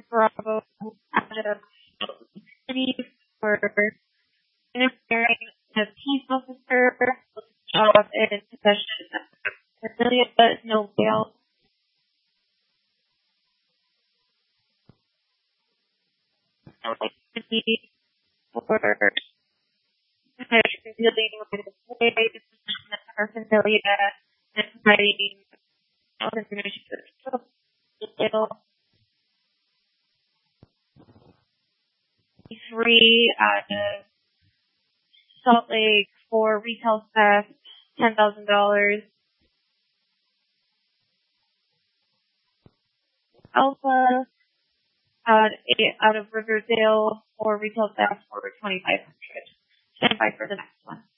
Bravo out of City for interfering as peace officer, job in possession of Amelia, but no bail. City for dealing with the way disposition of paraphernalia and providing all information for the bill. 3 out of Salt Lake for retail theft, $10,000. Alpha out of Riverdale for retail theft for $2,500. Stand by for the next one.